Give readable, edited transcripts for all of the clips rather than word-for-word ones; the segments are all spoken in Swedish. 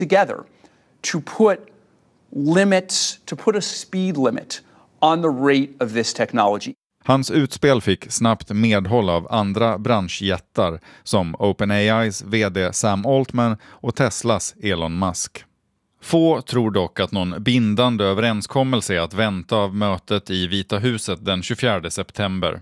together to put a speed limit on the rate of this technology. Hans utspel fick snabbt medhåll av andra branschjättar som OpenAIs vd Sam Altman och Teslas Elon Musk. Få tror dock att någon bindande överenskommelse är att vänta av mötet i Vita huset den 24 september.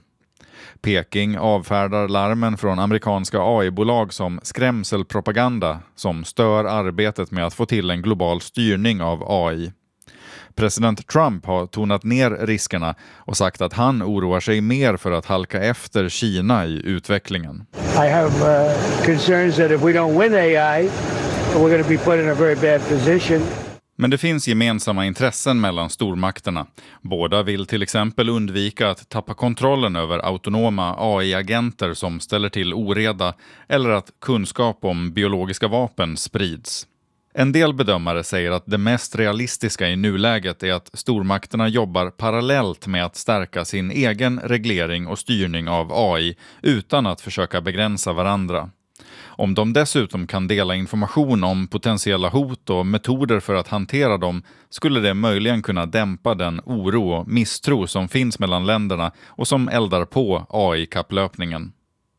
Peking avfärdar larmen från amerikanska AI-bolag som skrämselpropaganda som stör arbetet med att få till en global styrning av AI. President Trump har tonat ner riskerna och sagt att han oroar sig mer för att halka efter Kina i utvecklingen. I have concerns that if we don't win AI, we're going to be put in a very bad position. Men det finns gemensamma intressen mellan stormakterna. Båda vill till exempel undvika att tappa kontrollen över autonoma AI-agenter som ställer till oreda eller att kunskap om biologiska vapen sprids. En del bedömare säger att det mest realistiska i nuläget är att stormakterna jobbar parallellt med att stärka sin egen reglering och styrning av AI utan att försöka begränsa varandra. Om de dessutom kan dela information om potentiella hot och metoder för att hantera dem skulle det möjligen kunna dämpa den oro och misstro som finns mellan länderna och som eldar på AI-kapplöpningen.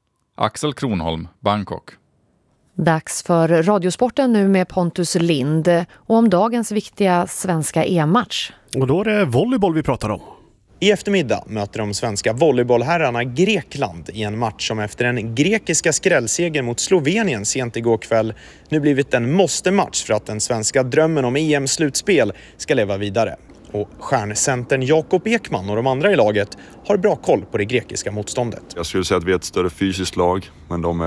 Axel Kronholm, Bangkok. Dags för Radiosporten nu med Pontus Lind och om dagens viktiga svenska EM-match. Och då är det volleyboll vi pratar om. I eftermiddag möter de svenska volleybollherrarna Grekland i en match som efter den grekiska skrällsegern mot Slovenien sent igår kväll nu blivit en måste-match för att den svenska drömmen om EM-slutspel ska leva vidare. Och stjärncentern Jakob Ekman och de andra i laget har bra koll på det grekiska motståndet. Jag skulle säga att vi är ett större fysiskt lag, men de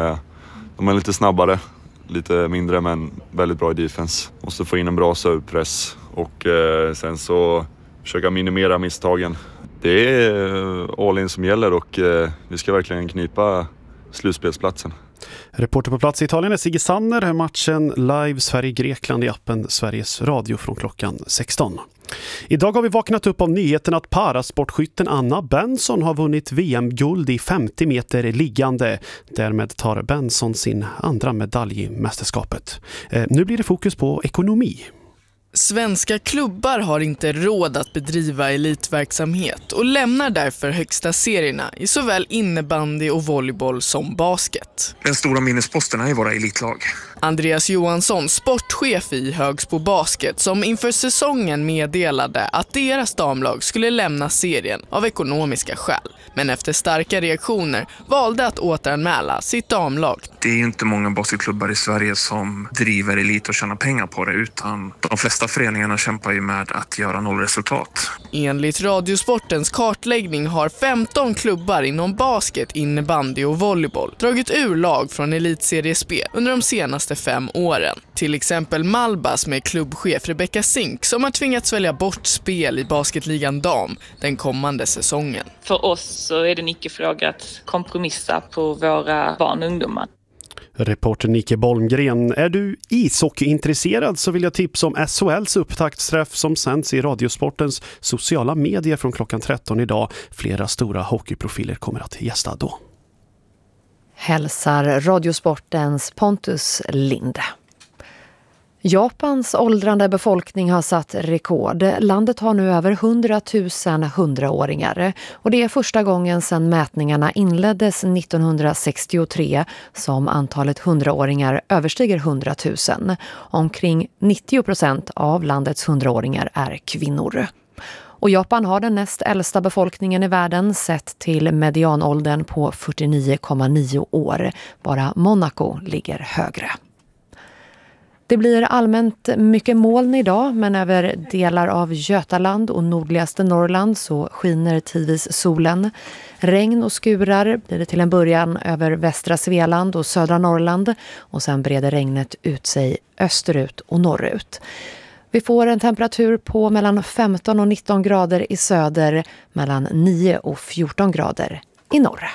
är lite snabbare, lite mindre men väldigt bra i defense. Måste få in en bra servepress och sen så försöka minimera misstagen. Det är all in som gäller och vi ska verkligen knipa slutspelsplatsen. Reporter på plats i Italien är Sigge Sanner. Matchen live Sverige-Grekland i appen Sveriges Radio från klockan 16. Idag har vi vaknat upp av nyheten att parasportskytten Anna Benson har vunnit VM-guld i 50 meter liggande. Därmed tar Benson sin andra medalj i mästerskapet. Nu blir det fokus på ekonomi. Svenska klubbar har inte råd att bedriva elitverksamhet och lämnar därför högsta serierna i såväl innebandy och volleyboll som basket. Den stora minnesposten är i våra elitlag. Andreas Johansson, sportchef i Högsbo Basket, som inför säsongen meddelade att deras damlag skulle lämna serien av ekonomiska skäl. Men efter starka reaktioner valde att återanmäla sitt damlag. Det är ju inte många basketklubbar i Sverige som driver elit och tjänar pengar på det, utan de flesta föreningarna kämpar ju med att göra nollresultat. Enligt Radiosportens kartläggning har 15 klubbar inom basket, innebandy och volleyboll dragit ur lag från elitseriespel under de senaste 5 åren. Till exempel Malbas med klubbchef Rebecca Zink som har tvingats välja bort spel i basketligan dam den kommande säsongen. För oss så är det en icke-fråga att kompromissa på våra barn och ungdomar. Reporter Nicke Bolmgren. Är du ishockeyintresserad så vill jag tipsa om SHLs upptaktsträff som sänds i Radiosportens sociala medier från klockan 13 idag. Flera stora hockeyprofiler kommer att gästa då. Hälsar Radiosportens Pontus Lind. Japans åldrande befolkning har satt rekord. Landet har nu över 100 000 100-åringar och det är första gången sedan mätningarna inleddes 1963 som antalet 100-åringar överstiger 100 000. Omkring 90% av landets 100-åringar är kvinnor. Och Japan har den näst äldsta befolkningen i världen sett till medianåldern på 49,9 år. Bara Monaco ligger högre. Det blir allmänt mycket moln idag, men över delar av Götaland och nordligaste Norrland så skiner tidvis solen. Regn och skurar blir det till en början över västra Svealand och södra Norrland och sen breder regnet ut sig österut och norrut. Vi får en temperatur på mellan 15 och 19 grader i söder, mellan 9 och 14 grader i norra.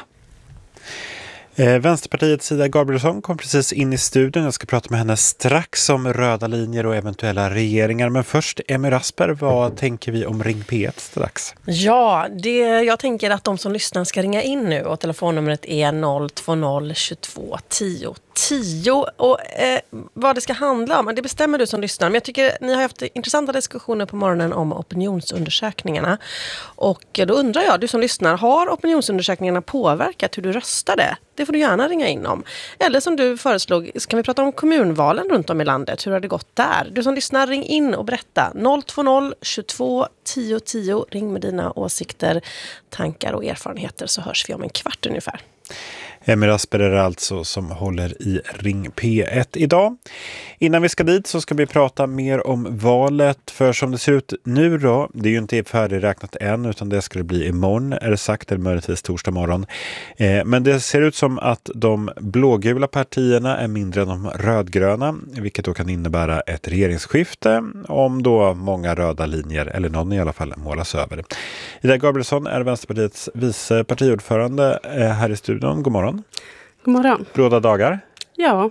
Vänsterpartiets Ida Gabrielsson kom precis in i studion. Jag ska prata med henne strax om röda linjer och eventuella regeringar. Men först, Emmy Rasper, vad tänker vi om Ring P1 till dags? Ja, jag tänker att de som lyssnar ska ringa in nu och telefonnumret är 020 22 10 10 och vad det ska handla om, det bestämmer du som lyssnar. Men jag tycker ni har haft intressanta diskussioner på morgonen om opinionsundersökningarna. Och då undrar jag, du som lyssnar, har opinionsundersökningarna påverkat hur du röstade? Det får du gärna ringa in om. Eller som du föreslog, ska vi prata om kommunvalen runt om i landet? Hur har det gått där? Du som lyssnar, ring in och berätta. 020 22 10 10. Ring med dina åsikter, tankar och erfarenheter, så hörs vi om en kvart ungefär. Emir Asper är alltså som håller i Ring P1 idag. Innan vi ska dit så ska vi prata mer om valet. För som det ser ut nu då, det är ju inte färdigräknat än utan det ska det bli imorgon är det sagt, eller möjligtvis torsdag morgon. Men det ser ut som att de blågula partierna är mindre än de rödgröna, vilket då kan innebära ett regeringsskifte om då många röda linjer, eller någon i alla fall, målas över. Ida Gabrielsson är Vänsterpartiets vice partiordförande här i studion. God morgon. God morgon. Bråda dagar. Ja.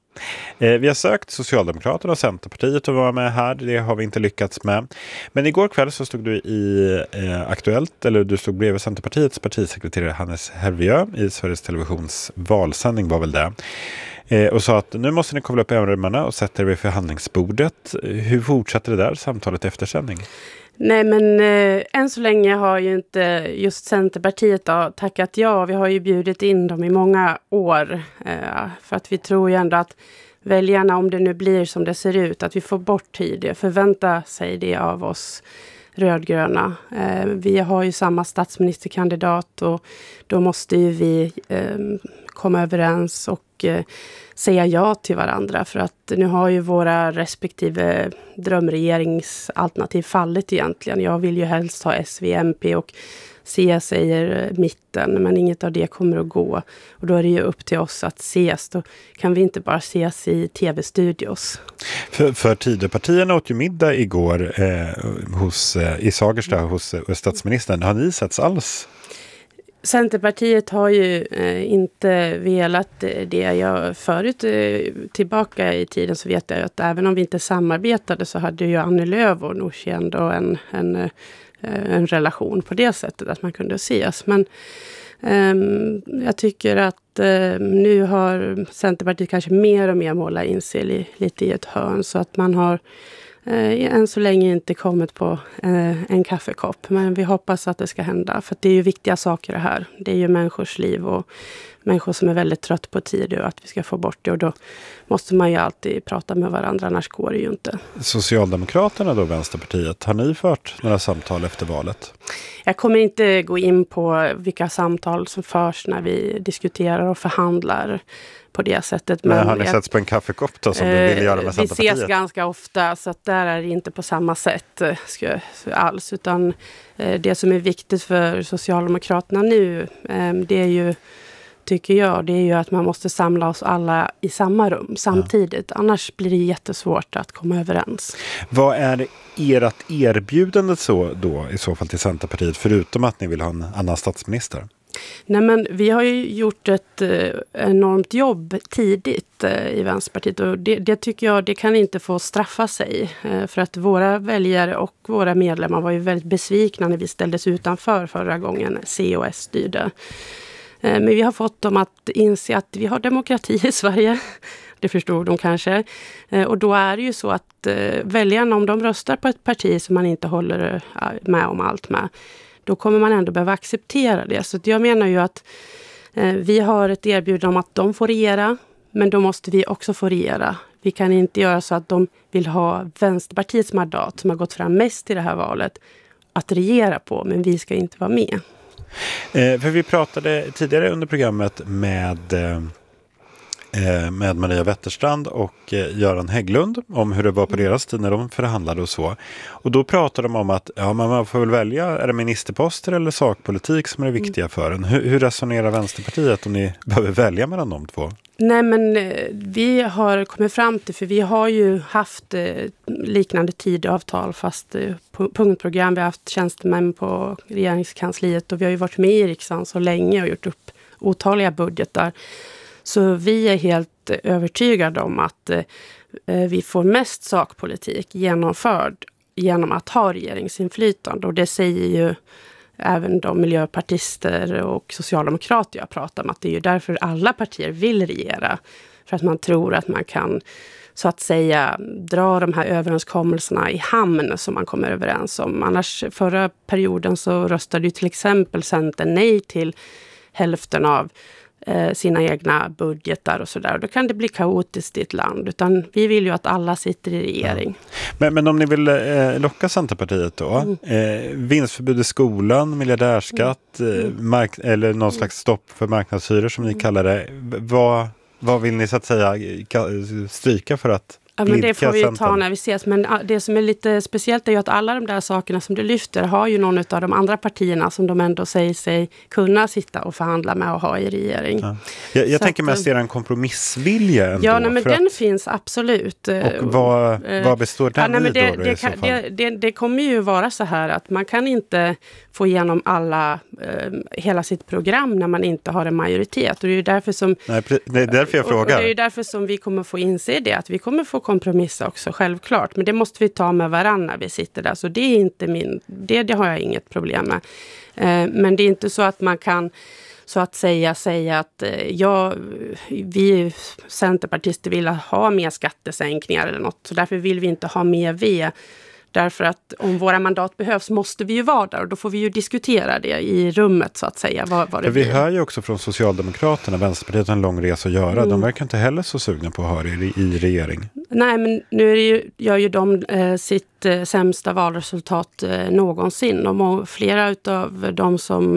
Vi har sökt Socialdemokraterna och Centerpartiet att vara med här. Det har vi inte lyckats med. Men igår kväll så stod du i Aktuellt, eller du stod bredvid Centerpartiets partisekreterare Hannes Hervieu i Sveriges Televisions valsändning var väl det. Och sa att nu måste ni kavla upp ärmarna och sätta er vid förhandlingsbordet. Hur fortsätter det där samtalet efter sändning? Nej, men än så länge har ju inte just Centerpartiet tackat ja. Vi har ju bjudit in dem i många år för att vi tror ju ändå att väljarna, om det nu blir som det ser ut, att vi får bort tid, förvänta sig det av oss rödgröna. Vi har ju samma statsministerkandidat och då måste ju vi komma överens och säga ja till varandra, för att nu har ju våra respektive drömregeringsalternativ fallit egentligen. Jag vill ju helst ha SVMP och C säger mitten, men inget av det kommer att gå. Och då är det ju upp till oss att ses. Då kan vi inte bara ses i tv-studios. För Tidöpartierna åt ju middag igår i Sagersta hos statsministern. Har ni setts alls? Centerpartiet har ju inte velat det. Jag förut tillbaka i tiden så vet jag att även om vi inte samarbetade så hade ju Annie Lööf och Nooshi ändå en relation på det sättet att man kunde ses. Men jag tycker att nu har Centerpartiet kanske mer och mer målat in sig lite i ett hörn, så att man har än så länge inte kommit på en kaffekopp. Men vi hoppas att det ska hända, för att det är ju viktiga saker det här. Det är ju människors liv och människor som är väldigt trött på tid och att vi ska få bort det, och då måste man ju alltid prata med varandra, annars går det ju inte. Socialdemokraterna då, Vänsterpartiet, har ni fört några samtal efter valet? Jag kommer inte gå in på vilka samtal som förs när vi diskuterar och förhandlar på det sättet. Men har ni setts på en kaffekopp då som du vill göra med Centerpartiet? Vi ses ganska ofta, så att där är det inte på samma sätt alls, utan det som är viktigt för Socialdemokraterna nu, det är ju, tycker jag, det är ju att man måste samla oss alla i samma rum samtidigt. Ja. Annars blir det jättesvårt att komma överens. Vad är ert erbjudande då i så fall till Centerpartiet, förutom att ni vill ha en annan statsminister? Nej, men vi har ju gjort ett enormt jobb tidigt i Vänsterpartiet, och det tycker jag, det kan inte få straffa sig, för att våra väljare och våra medlemmar var ju väldigt besvikna när vi ställdes utanför förra gången C och S styrde. Men vi har fått dem att inse att vi har demokrati i Sverige. Det förstod de kanske. Och då är det ju så att väljarna, om de röstar på ett parti som man inte håller med om allt med, då kommer man ändå behöva acceptera det. Så jag menar ju att vi har ett erbjudande om att de får regera, men då måste vi också få regera. Vi kan inte göra så att de vill ha Vänsterpartiets mandat, som har gått fram mest i det här valet, att regera på, men vi ska inte vara med. För vi pratade tidigare under programmet med Maria Wetterstrand och Göran Hägglund om hur det var på deras tid när de förhandlade och så. Och då pratade de om att man får väl välja, är det ministerposter eller sakpolitik som är det viktiga för en? Hur resonerar Vänsterpartiet om ni behöver välja mellan de två? Nej, men vi har kommit fram till, för vi har ju haft liknande tidavtal, fast punktprogram. Vi har haft tjänstemän på regeringskansliet och vi har ju varit med i riksdagen så länge och gjort upp otaliga budgetar. Så vi är helt övertygade om att vi får mest sakpolitik genomförd genom att ha regeringsinflytande. Och det säger ju även de miljöpartister och socialdemokrater jag pratar om, att det är ju därför alla partier vill regera. för att man tror att man kan så att säga dra de här överenskommelserna i hamn som man kommer överens om. Annars förra perioden så röstade ju till exempel Centern nej till hälften av sina egna budgetar och sådär. Då kan det bli kaotiskt i ett land. Utan vi vill ju att alla sitter i regering. Ja. Men om ni vill locka Centerpartiet då, vinstförbud i skolan, miljardärskatt, eller någon slags stopp för marknadshyror som ni kallar det. Vad vill ni så att säga stryka för att Ja, men det får vi ju ta när vi ses. Men det som är lite speciellt är ju att alla de där sakerna som du lyfter har ju någon av de andra partierna som de ändå säger sig kunna sitta och förhandla med och ha i regering. Ja. Jag tänker mest en kompromissvilja ändå. Ja, men den finns absolut. Och vad består den i då? Det kommer ju vara så här att man kan inte få igenom hela sitt program när man inte har en majoritet. Och det är ju därför som... Nej, det är därför jag frågar. Och det är ju därför som vi kommer få inse det. Att vi kommer få kompromissa också, självklart. Men det måste vi ta med varandra när vi sitter där. Så det är inte det har jag inget problem med. Men det är inte så att man kan så att säga att vi centerpartister vill ha mer skattesänkningar eller något. Så därför vill vi inte ha mer V. Därför att om våra mandat behövs måste vi ju vara där och då får vi ju diskutera det i rummet så att säga. Vad det vi hör ju också från Socialdemokraterna, Vänsterpartiet har en lång resa att göra. De verkar inte heller så sugna på att ha det i regering. Nej, men nu är det ju, gör ju de sitt sämsta valresultat någonsin. Och flera av de som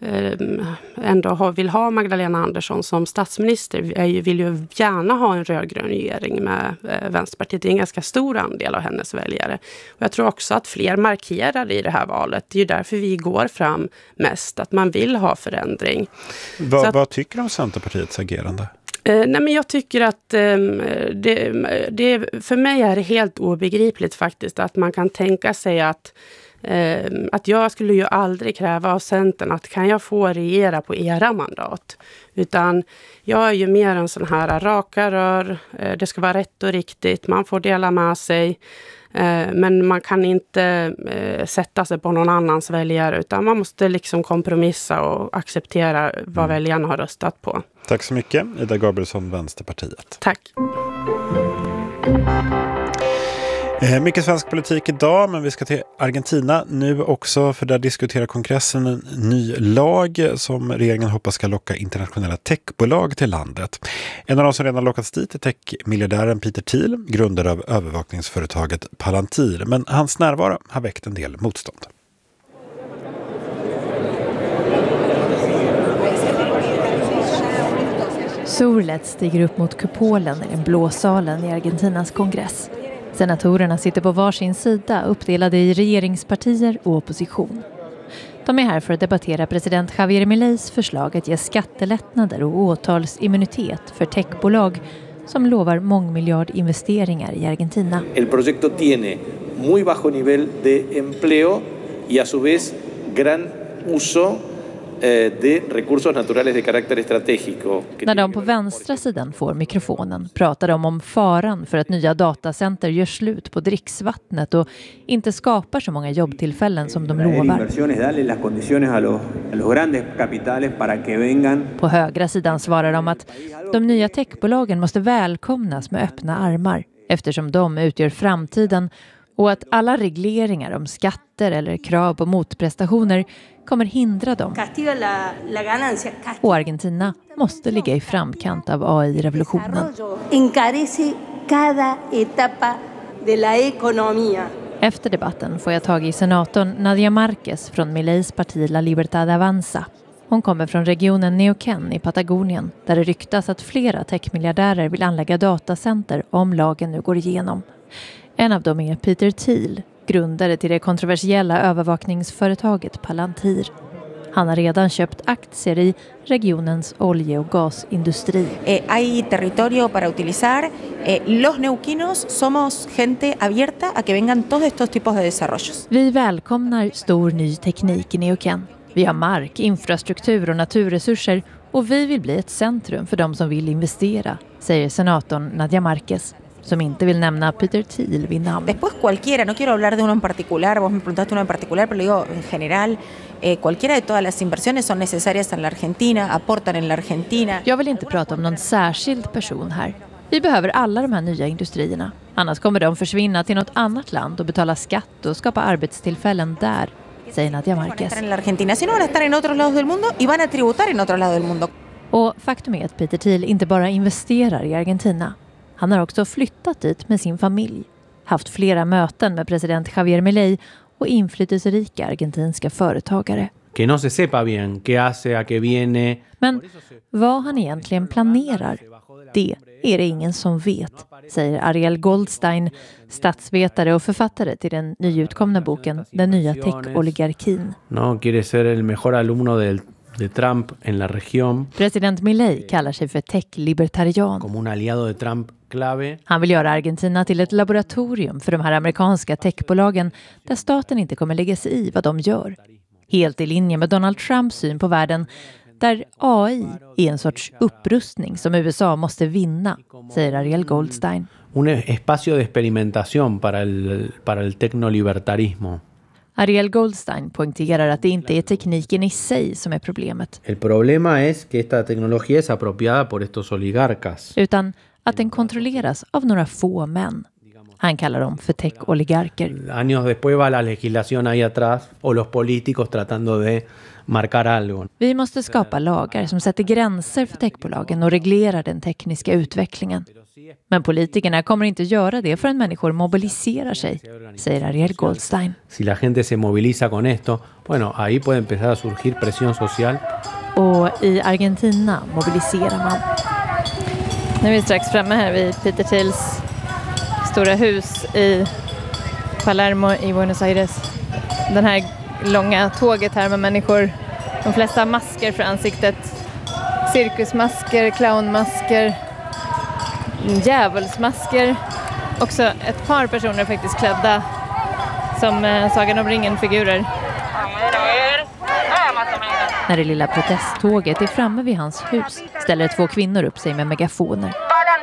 ändå vill ha Magdalena Andersson som statsminister vill ju gärna ha en rödgrön regering med Vänsterpartiet. Det är en ganska stor andel av hennes väljare. Och jag tror också att fler markerar i det här valet. Det är ju därför vi går fram mest, att man vill ha förändring. Vad tycker du om Centerpartiets agerande? Nej, men jag tycker att för mig är det helt obegripligt faktiskt att man kan tänka sig att jag skulle ju aldrig kräva av Centern att kan jag få regera på era mandat. Utan jag är ju mer en sån här raka rör, det ska vara rätt och riktigt, man får dela med sig. Men man kan inte sätta sig på någon annans väljare utan man måste liksom kompromissa och acceptera vad väljarna har röstat på. Tack så mycket, Ida Gabrielsson, Vänsterpartiet. Tack. Mycket svensk politik idag, men vi ska till Argentina nu också, för där diskuterar kongressen en ny lag som regeringen hoppas ska locka internationella techbolag till landet. En av de som redan lockats dit är techmiljardären Peter Thiel, grundare av övervakningsföretaget Palantir, men hans närvaro har väckt en del motstånd. Solet stiger upp mot kupolen i den blå salen i Argentinas kongress. Senatorerna sitter på varsin sida uppdelade i regeringspartier och opposition. De är här för att debattera president Javier Mileis förslag att ge skattelättnader och åtalsimmunitet för techbolag som lovar mångmiljardinvesteringar i Argentina. El proyecto tiene muy bajo nivel de empleo y a su vez gran uso de recursos naturales de carácter estratégico. När de på vänstra sidan får mikrofonen pratar de om faran för att nya datacenter gör slut på dricksvattnet och inte skapar så många jobbtillfällen som de lovar. På högra sidan svarar de att de nya techbolagen måste välkomnas med öppna armar eftersom de utgör framtiden och att alla regleringar om skatter eller krav på motprestationer kommer hindra dem. Och Argentina måste ligga i framkant av AI-revolutionen. Efter debatten får jag tag i senatorn Nadia Marquez från Mileis parti La Libertad Avanza. Hon kommer från regionen Neuquén i Patagonien där det ryktas att flera techmiljardärer vill anlägga datacenter om lagen nu går igenom. En av dem är Peter Thiel, grundare till det kontroversiella övervakningsföretaget Palantir. Han har redan köpt aktier i regionens olje- och gasindustri. Hay territorio para utilizar. Los neuquinos somos gente abierta a que vengan todos estos tipos de desarrollos. Vi välkomnar stor ny teknik i Neuquén. Vi har mark, infrastruktur och naturresurser och vi vill bli ett centrum för de som vill investera, säger senatorn Nadia Marquez. som inte vill nämna Peter Thiel vid namn. Después cualquiera, no quiero hablar de uno en particular, vos me preguntaste uno en particular, pero digo en general, cualquiera de todas las inversiones son necesarias en la Argentina, aportan en la Argentina. Jag vill inte prata om någon särskild person här. Vi behöver alla de här nya industrierna. Annars kommer de försvinna till något annat land och betala skatt och skapa arbetstillfällen där, säger Nadia Marquez. En la Argentina, si no van a estar en otros lados del mundo y van a tributar en otros lados del mundo. Och faktum är att Peter Thiel inte bara investerar i Argentina. Han har också flyttat dit med sin familj, haft flera möten med president Javier Milei och inflytelserika argentinska företagare. Que no se sepa bien qué hace, a qué viene. Men vad han egentligen planerar, det är det ingen som vet, säger Ariel Goldstein, statsvetare och författare till den nyutkomna boken Den nya tech-oligarkin. No quiere ser el mejor alumno de Trump en la región. President Milei kallar sig för tech-libertarian. Como un aliado de Trump clave. Han vill göra Argentina till ett laboratorium för de här amerikanska techbolagen där staten inte kommer lägga sig i vad de gör. Helt i linje med Donald Trumps syn på världen, där AI är en sorts upprustning som USA måste vinna, säger Ariel Goldstein. Un espacio de experimentación para el tecnolibertarismo. Ariel Goldstein poängterar att det inte är tekniken i sig som är problemet. El problema es que esta tecnología es apropiada por estos oligarcas. Utan att den kontrolleras av några få män. Han kallar dem för tech-oligarker. Años después va la legislación ahí atrás o los políticos tratando de marcar algo. Vi måste skapa lagar som sätter gränser för techbolagen och reglerar den tekniska utvecklingen. Men politikerna kommer inte göra det förrän människor mobiliserar sig, säger Ariel Goldstein. Si la gente se moviliza con esto, bueno, ahí puede empezar a surgir presión social. Och i Argentina mobiliserar man. Nu är vi strax framme här vid Peter Thiels stora hus i Palermo i Buenos Aires. Den här långa tåget här med människor, de flesta masker för ansiktet. Cirkusmasker, clownmasker, djävulsmasker. Också ett par personer faktiskt klädda som Sagan om ringen-figurer. När det lilla protesttåget är framme vid hans hus ställer 2 kvinnor upp sig med megafoner.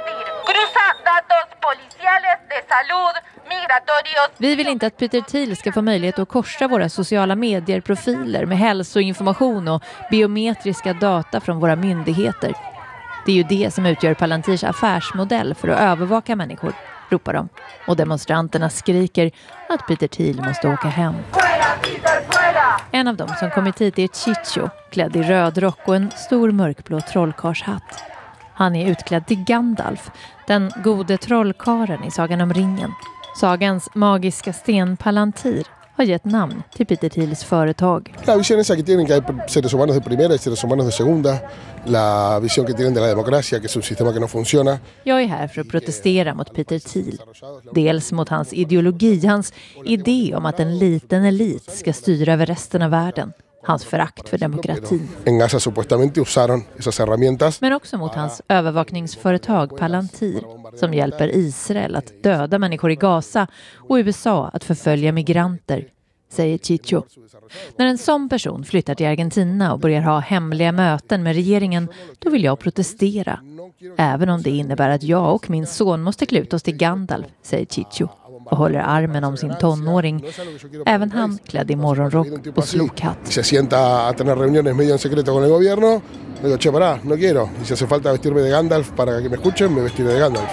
Vi vill inte att Peter Thiel ska få möjlighet att korsa våra sociala medier-profiler med hälsoinformation och biometriska data från våra myndigheter. Det är ju det som utgör Palantirs affärsmodell för att övervaka människor, ropar de. Och demonstranterna skriker att Peter Thiel måste åka hem. En av dem som kommit hit är Chicho, klädd i röd rock och en stor mörkblå trollkarlshatt. Han är utklädd till Gandalf, den gode trollkaren i Sagan om ringen. Sagans magiska sten Palantir har gett namn till Peter Thiels företag. La visión esa que tienen que hay seres humanos de primera y seres humanos de segunda. La visión que tienen de la democracia, que es un sistema que no funciona. Jag är här för att protestera mot Peter Thiel. Dels mot hans ideologi, hans idé om att en liten elit ska styra över resten av världen. Hans förakt för demokratin. En Gaza supuestamente usaron esas herramientas. Men också mot hans övervakningsföretag Palantir som hjälper Israel att döda människor i Gaza och USA att förfölja migranter, säger Chicho. När en sån person flyttar till Argentina och börjar ha hemliga möten med regeringen, då vill jag protestera. Även om det innebär att jag och min son måste klä ut oss till Gandalf, säger Chicho. Och håller armen om sin tonåring. Även han klädd i morgonrock och slokhatt. Se sienta a tener reuniones medio en secreto con el gobierno. Digo, che, pará, no quiero. Y si hace falta vestirme de Gandalf para que me escuchen, me vestiré de Gandalf.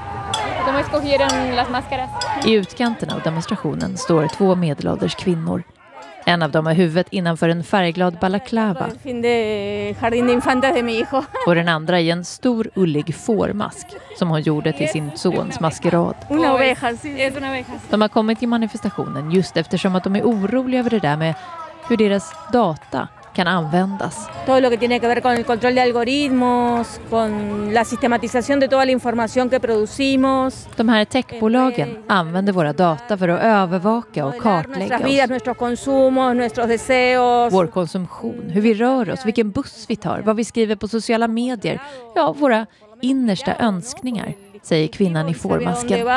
I utkanten av demonstrationen står 2 medelålders kvinnor. En av dem har huvudet innanför en färgglad balaklava. Och den andra i en stor ullig fårmask som hon gjorde till sin sons maskerad. De har kommit till manifestationen just eftersom att de är oroliga över det där med hur deras data kan användas. Todo lo que tiene que ver con el control de algoritmos, con la sistematización de toda la información que producimos. De här techbolagen använder våra data för att övervaka och kartlägga oss. Nuestros consumos, nuestros deseos. Vår konsumtion, hur vi rör oss, vilken buss vi tar, vad vi skriver på sociala medier. Ja, våra innersta önskningar, säger kvinnan i fårmasken.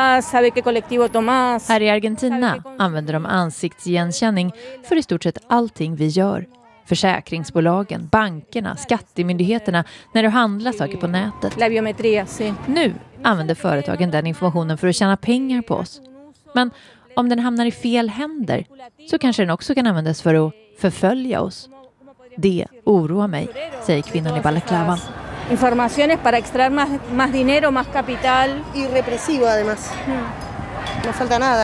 Här i Argentina använder de ansiktsigenkänning för i stort sett allting vi gör. Försäkringsbolagen, bankerna, skattemyndigheterna när du handlar saker på nätet. La biometría, sí. Nu använder företagen den informationen för att tjäna pengar på oss. Men om den hamnar i fel händer så kanske den också kan användas för att förfölja oss. Det oroar mig, säger kvinnan i balaklavan. Informaciones para extraer más dinero, más capital. Y represivo además. No falta nada.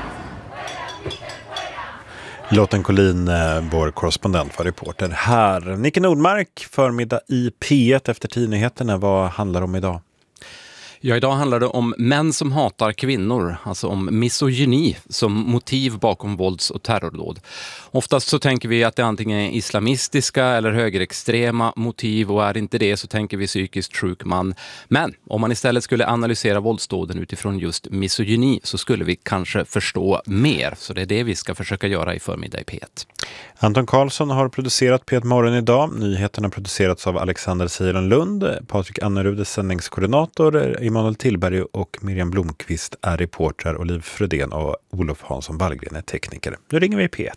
Lotten Collin, vår korrespondent för Reporter här. Nicke Nordmark, förmiddag i P1 efter 10-nyheterna. Vad handlar det om idag? Ja, idag handlar det om män som hatar kvinnor, alltså om misogyni som motiv bakom vålds- och terrordåd. Oftast så tänker vi att det antingen är islamistiska eller högerextrema motiv, och är inte det så tänker vi psykiskt sjuk man. Men om man istället skulle analysera våldsdåden utifrån just misogyni så skulle vi kanske förstå mer. Så det är det vi ska försöka göra i förmiddag i P1. Anton Karlsson har producerat P1 Morgon idag. Nyheterna producerats av Alexander Seiron Lund, Patrik Annerud sändningskoordinator, Emanuel Tillberg och Miriam Blomqvist är reporter, Oliv Frödén och Olof Hansson Wallgren är tekniker. Nu ringer vi P1.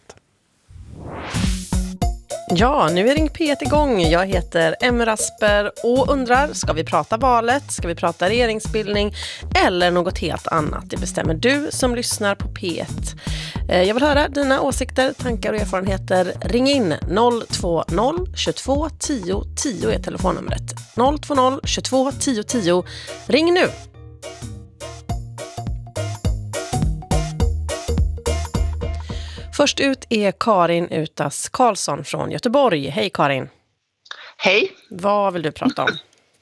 Ja, nu är Ring P1 igång. Jag heter Emma Rasper och undrar, ska vi prata valet, ska vi prata regeringsbildning eller något helt annat? Det bestämmer du som lyssnar på P1. Jag vill höra dina åsikter, tankar och erfarenheter. Ring in 020 22 10 10 är telefonnumret. 020 22 10 10. Ring nu! Först ut är Karin Utas Karlsson från Göteborg. Hej Karin. Hej. Vad vill du prata om?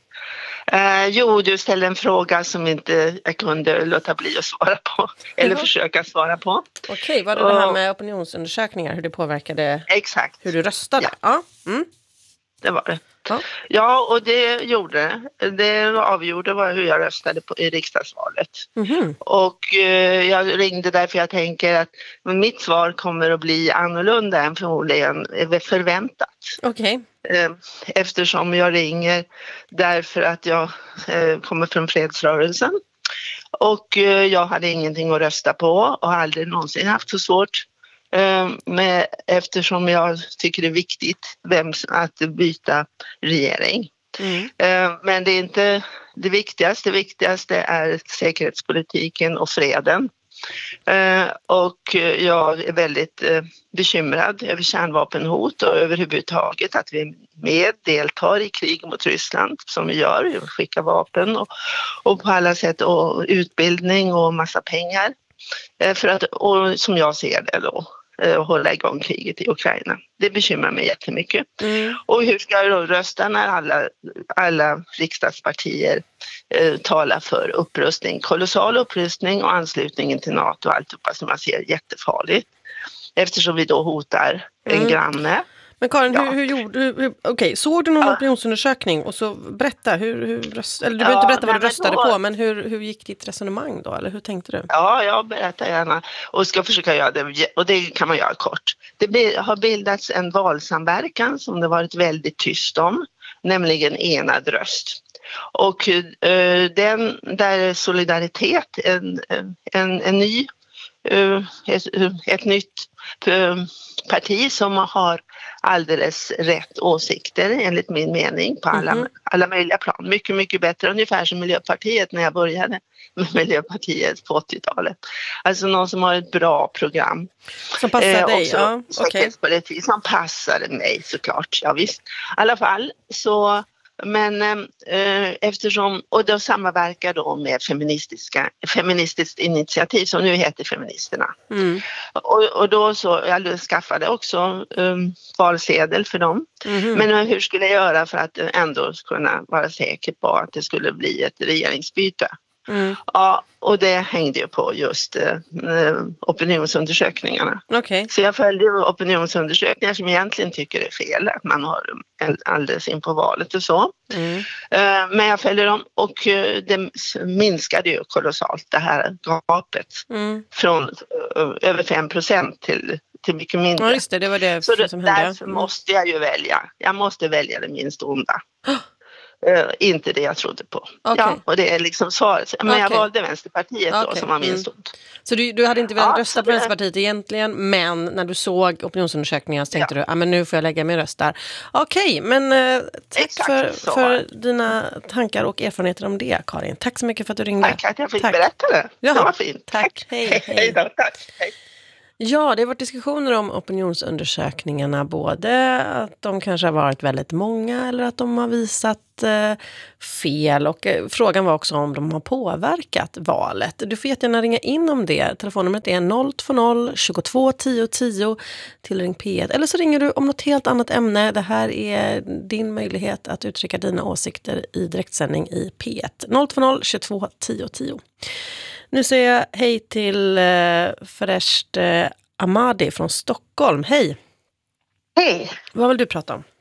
Jo, du ställde en fråga som inte jag kunde låta bli att svara på. Eller försöka svara på. Okej, var det här med opinionsundersökningar? Hur det påverkade hur du röstade? Ja. Det var det. Ja, och det gjorde det. Det avgjorde hur jag röstade i riksdagsvalet. Mm-hmm. Och jag ringde därför jag tänker att mitt svar kommer att bli annorlunda än förmodligen förväntat. Okej. Eftersom jag ringer därför att jag kommer från fredsrörelsen. Och jag hade ingenting att rösta på och aldrig någonsin haft så svårt. Eftersom jag tycker det är viktigt att byta regering. Men det är inte det viktigaste. Det viktigaste är säkerhetspolitiken och freden. Och jag är väldigt bekymrad över kärnvapenhot och överhuvudtaget att vi deltar i krig mot Ryssland som vi gör. Vi skickar vapen och på alla sätt och utbildning och massa pengar. För att, och som jag ser det då, hålla igång kriget i Ukraina. Det bekymrar mig jättemycket. Och hur ska jag då rösta när alla riksdagspartier talar för upprustning, kolossal upprustning och anslutningen till NATO och alltihopa som jag ser jättefarligt. Eftersom vi då hotar en granne. Men Karin, hur gjorde du? Okej, såg du någon opinionsundersökning och så berätta hur eller du behöver inte berätta vad du röstade på, men hur gick ditt resonemang då, eller hur tänkte du? Ja, jag berättar gärna och ska försöka göra det, och det kan man göra kort. Det har bildats en valsamverkan som det varit väldigt tyst om, nämligen Enad röst. Och den där solidaritet, ett nytt parti som har alldeles rätt åsikter enligt min mening på alla möjliga plan. Mycket, mycket bättre, ungefär som Miljöpartiet när jag började med Miljöpartiet på 80-talet. Alltså någon som har ett bra program. Som passar dig, ja. Säkerhetspolitik som passade mig såklart, ja visst. I alla fall så. Men eftersom, och då samverkar då med feministiskt initiativ som nu heter Feministerna. Och då så, jag skaffade också valsedel för dem. Men hur skulle jag göra för att ändå kunna vara säker på att det skulle bli ett regeringsbyte? Ja, och det hängde ju på just opinionsundersökningarna. Så jag följde opinionsundersökningar som egentligen tycker det är fel att man har alldeles in på valet och så. Men jag följde dem och det minskade ju kolossalt det här gapet från över 5% till mycket mindre. Ja, just det var det så som hände. Därför måste jag ju välja. Jag måste välja det minst onda. inte det jag trodde på. Okay. Ja, och det är liksom svaret. Men jag valde Vänsterpartiet då, som var min stund. Så du hade inte velat rösta på Vänsterpartiet egentligen, men när du såg opinionsundersökningar så tänkte du, men nu får jag lägga min röst där. Okej, men tack för dina tankar och erfarenheter om det, Karin. Tack så mycket för att du ringde. Tack att jag fick berätta det. Det var fint. Tack. Hej då, tack. Hej. Ja, det har varit diskussioner om opinionsundersökningarna, både att de kanske har varit väldigt många eller att de har visat fel, och frågan var också om de har påverkat valet. Du får jättegärna ringa in om det. Telefonnumret är 020 22 10 10 till Ring P1, eller så ringer du om något helt annat ämne. Det här är din möjlighet att uttrycka dina åsikter i direktsändning i P1. 020 22 10 10. Nu säger jag hej till Feresht Ahmadi från Stockholm. Hej! Hej! Vad vill du prata om?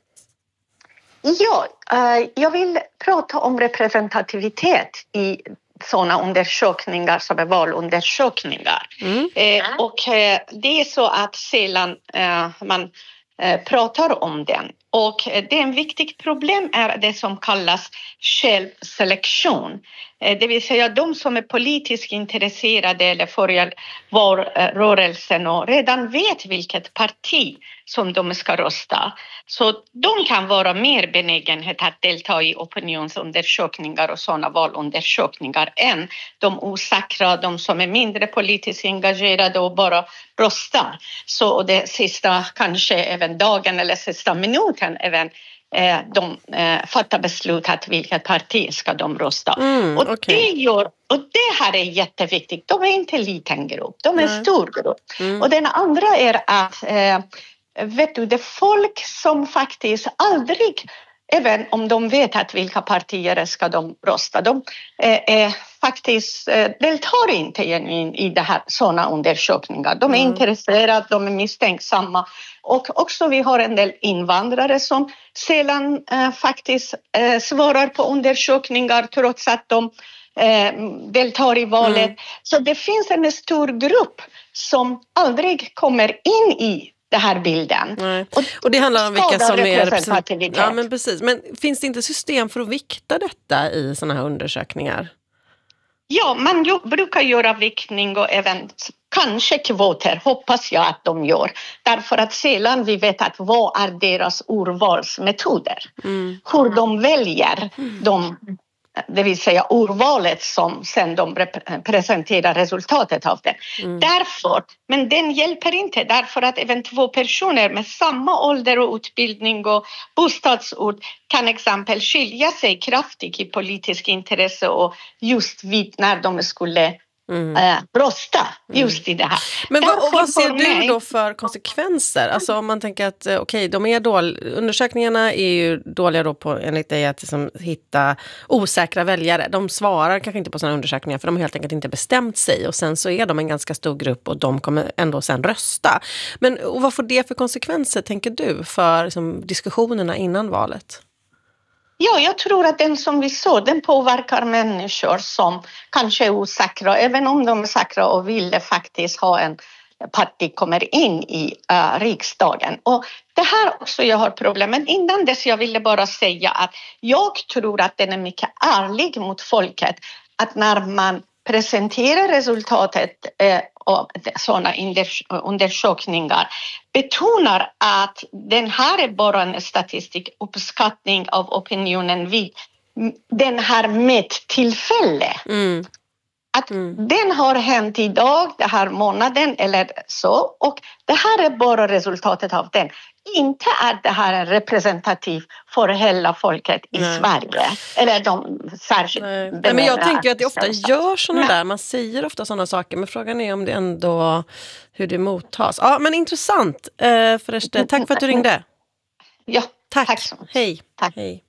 Ja, jag vill prata om representativitet i sådana undersökningar som är valundersökningar. Och det är så att sällan man pratar om den. Och det är en viktigt problem är det som kallas självselektion. Det vill säga de som är politiskt intresserade eller följer rörelsen och redan vet vilket parti som de ska rösta. Så de kan vara mer benägenhet att delta i opinionsundersökningar och sådana valundersökningar än de osäkra, de som är mindre politiskt engagerade och bara röstar. Så det sista kanske även dagen eller sista minuten även de fattar beslut att vilket parti ska de rösta. Och det här är jätteviktigt. De är inte en liten grupp, de är en stor grupp. Och den andra är att vet du, det är folk som faktiskt aldrig, även om de vet att vilka partier ska de rösta, de faktiskt deltar inte i det här, sådana undersökningar. De är intresserade, de är misstänksamma. Och också vi har en del invandrare som sällan faktiskt svarar på undersökningar trots att de deltar i valet. Så det finns en stor grupp som aldrig kommer in i den här bilden. Och det handlar om vilka som är representativitet. Ja, men precis. Men finns det inte system för att vikta detta i sådana här undersökningar? Ja, man brukar göra viktning och även kanske kvoter, hoppas jag att de gör. Därför att sällan vi vet att vad är deras urvalsmetoder. Hur de väljer det vill säga urvalet som sen de presenterar resultatet av det. Därför, men den hjälper inte därför att även två personer med samma ålder och utbildning och bostadsort kan exempel skilja sig kraftigt i politisk intresse och just vid när de skulle rösta just i det här. Men vad ser du då för konsekvenser? Alltså om man tänker att de är undersökningarna är ju dåliga då på enligt dig att liksom hitta osäkra väljare. De svarar kanske inte på sådana undersökningar för de har helt enkelt inte bestämt sig och sen så är de en ganska stor grupp och de kommer ändå sen rösta. Men och vad får det för konsekvenser tänker du för liksom, diskussionerna innan valet? Ja, jag tror att den som vi såg, den påverkar människor som kanske är osäkra, även om de är säkra och vill faktiskt ha en parti kommer in i riksdagen. Och det här också jag har problem. Men innan dess jag ville bara säga att jag tror att den är mycket ärlig mot folket. Att när man presenterar resultatet av sådana undersökningar betonar att den här är bara en statistik uppskattning av opinionen vid den här mättillfälle. Att den har hänt idag, den här månaden eller så. Och det här är bara resultatet av den. Inte att det här är representativt för hela folket i Sverige. Eller de särskilt. Nej, men jag tänker att det ofta gör sådana där. Man säger ofta sådana saker. Men frågan är om det ändå hur det mottas. Ja, men intressant. Förresten, tack för att du ringde. Ja, tack så mycket. Hej. Tack. Hej.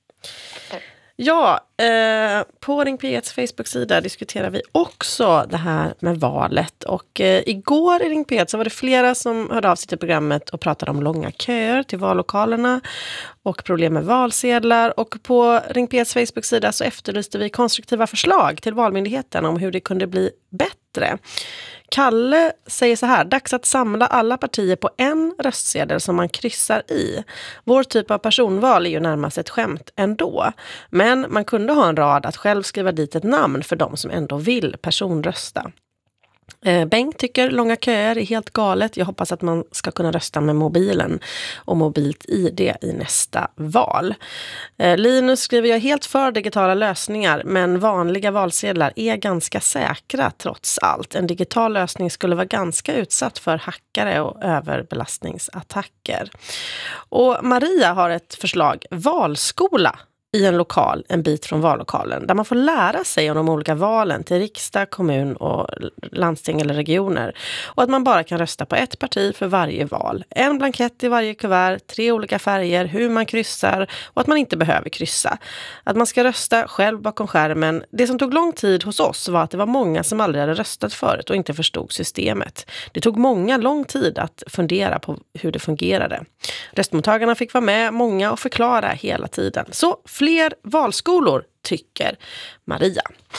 Ja, på Ring P1s Facebook-sida diskuterar vi också det här med valet. Och igår i Ring P1 så var det flera som hörde av sig till programmet och pratade om långa köer till vallokalerna. och problem med valsedlar. Och på Ring P1s Facebook-sida så efterlyste vi konstruktiva förslag till Valmyndigheten om hur det kunde bli bättre. Kalle säger så här: dags att samla alla partier på en röstsedel som man kryssar i. Vår typ av personval är ju närmast ett skämt ändå. Men man kunde ha en rad att själv skriva dit ett namn för de som ändå vill personrösta. Bengt tycker långa köer är helt galet. Jag hoppas att man ska kunna rösta med mobilen och mobilt ID i nästa val. Linus skriver: jag är helt för digitala lösningar, men vanliga valsedlar är ganska säkra trots allt. En digital lösning skulle vara ganska utsatt för hackare och överbelastningsattacker. Och Maria har ett förslag: valskola i en lokal en bit från vallokalen, där man får lära sig om de olika valen till riksdag, kommun och landsting eller regioner. Och att man bara kan rösta på ett parti för varje val. En blankett i varje kuvert, 3 olika färger, hur man kryssar och att man inte behöver kryssa. Att man ska rösta själv bakom skärmen. Det som tog lång tid hos oss var att det var många som aldrig hade röstat förut och inte förstod systemet. Det tog många lång tid att fundera på hur det fungerade. Röstmottagarna fick vara med många och förklara hela tiden. Så fler valskolor, tycker Maria.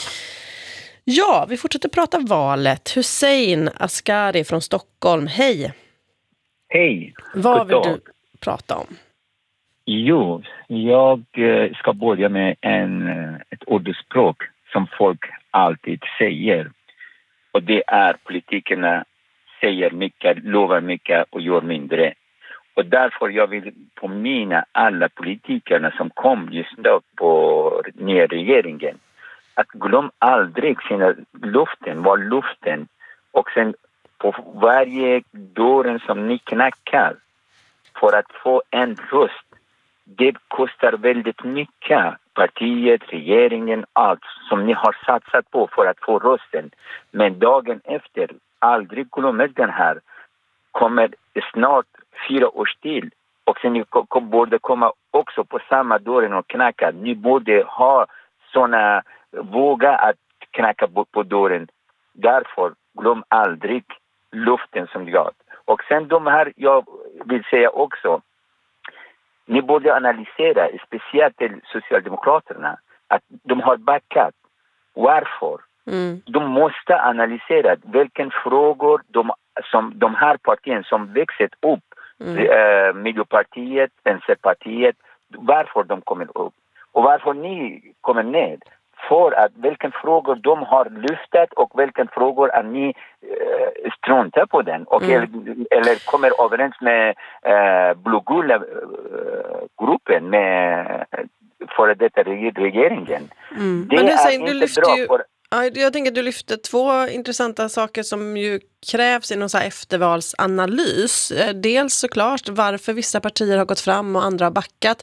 Ja, vi fortsätter prata valet. Hussein Askari från Stockholm, hej. Hej. Vad vill du prata om? Jo, jag ska börja med ett ordspråk som folk alltid säger. Och det är: politikerna säger mycket, lovar mycket och gör mindre. Och därför jag vill påminna alla politikerna som kom just då på nya regeringen att glöm aldrig sina luften. Och sen på varje dörren som ni knackar för att få en röst, det kostar väldigt mycket. Partiet, regeringen, allt som ni har satsat på för att få rösten. Men dagen efter, aldrig glömmer den här, kommer snart 4 år till. Och sen ni borde komma också på samma dörren och knacka. Ni borde ha såna våga att knacka på dörren. Därför glöm aldrig luften som jag. Och sen de här, jag vill säga också, ni borde analysera, speciellt till Socialdemokraterna, att de har backat. Varför? De måste analysera vilken frågor som de här partierna som växer upp, Miljöpartiet, Vänsterpartiet, varför de kommer upp och varför ni kommer ned. För att vilken frågor de har lyftat och vilken frågor är ni struntar på den och eller kommer överens med blågula gruppen med före detta regeringen. Det Men är du inte lyfter bra ju... för... Ja, jag tänker att du lyfter 2 intressanta saker som ju krävs i någon så här eftervalsanalys. Dels såklart varför vissa partier har gått fram och andra har backat.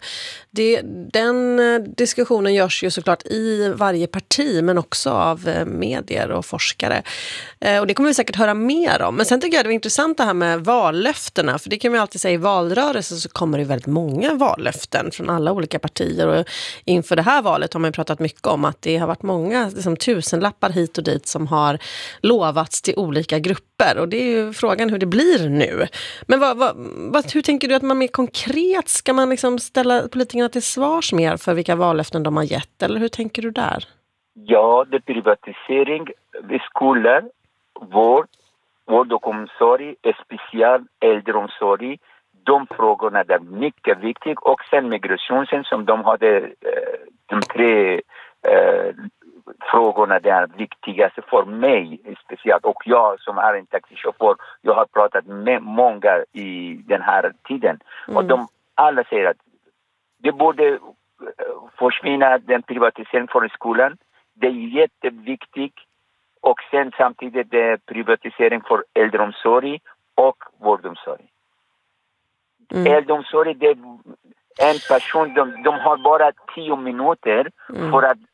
Den diskussionen görs ju såklart i varje parti, men också av medier och forskare. Och det kommer vi säkert höra mer om. Men sen tycker jag det var intressant det här med vallöftena. För det kan man ju alltid säga, i valrörelsen så kommer det väldigt många vallöften från alla olika partier. Och inför det här valet har man ju pratat mycket om att det har varit många, liksom 1000-lappar hit och dit som har lovats till olika grupper. Och det är ju frågan hur det blir nu. Men hur tänker du att man mer konkret ska man liksom ställa politikerna till svars mer för vilka vallöften de har gett? Eller hur tänker du där? Ja, det är privatisering vid skolor, vård och omsorg, speciellt äldreomsorg. De frågorna är mycket viktiga. Och sen migrationen som de hade, de 3 frågorna det är viktigaste för mig speciellt. Och jag som är en taxichaufför, jag har pratat med många i den här tiden. Och de alla säger att det borde försvinna den privatiseringen för skolan. Det är jätteviktigt. Och sen samtidigt det är privatisering för äldreomsorg och vårdomsorg. Äldreomsorg, det är en person, de har bara 10 minuter för att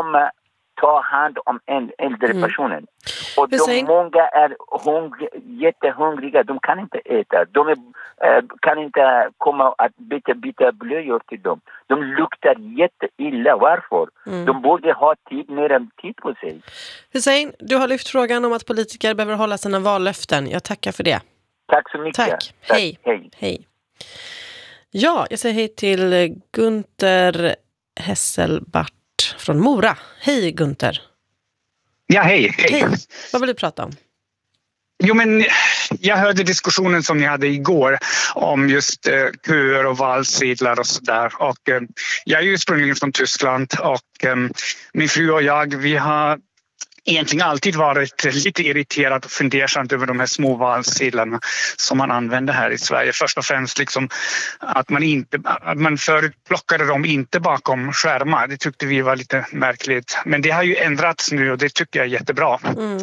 ta hand om en äldre personen. Och många är jättehungriga, de kan inte äta. De kan inte komma att byta blöjor till dem. De luktar jätteilla. Varför? De borde ha mer än tid på sig. Hussein, du har lyft frågan om att politiker behöver hålla sina vallöften. Jag tackar för det. Tack så mycket. Tack. Hej. Hej. Hej. Ja, jag säger hej till Gunther Hesselbart från Mora. Hej Gunther. Ja, hej. Vad vill du prata om? Jo, men jag hörde diskussionen som ni hade igår om just köer och valsedlar och sådär. Och jag är ju ursprungligen från Tyskland och min fru och jag, vi har egentligen alltid varit lite irriterad och fundersam över de här små valsedlarna som man använder här i Sverige. Först och främst liksom att man förut plockade dem inte bakom skärmar. Det tyckte vi var lite märkligt. Men det har ju ändrats nu och det tycker jag är jättebra.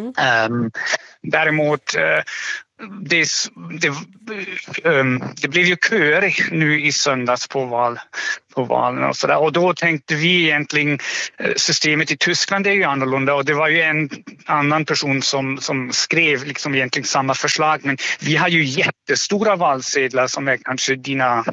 Däremot det blev ju köer nu i söndags på valen och sådär. Och då tänkte vi egentligen, systemet i Tyskland är ju annorlunda och det var ju en annan person som skrev liksom egentligen samma förslag. Men vi har ju jättestora valsedlar som är kanske dina